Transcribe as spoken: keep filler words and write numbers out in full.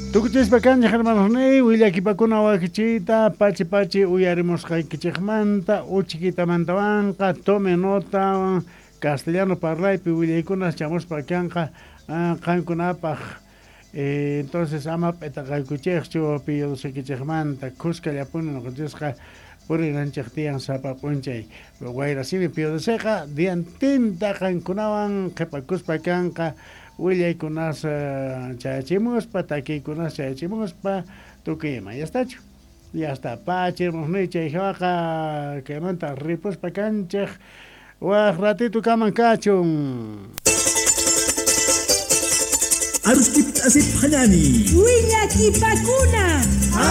Tukuchispa kanchik hermanos, willakipakuna wakichita, pachi pachi uyarimosqaykichikmanta, uchikitamantawanqa, tome nota, castellano parlaypi willakuna chamuspa kanqa, qankunapaq, eh, entonces ama p'etaqaykuchikchu piyudusikichikmanta, kuskallapuni nuqanchikqa purinanchik tiyan sapa p'unchay, wayrasimi piyudusiqa diantinta qankunawan qhipakuspa kanqa, willaykunas chayachimuspa, takiykunas chayachimuspa, tukuyman, ya estachu. Ya está, pachirmusni chayqa kaymanta ripuspa kanchik, waq ratito kaman kachun. Aruskip asip hanani. Willakipakuna.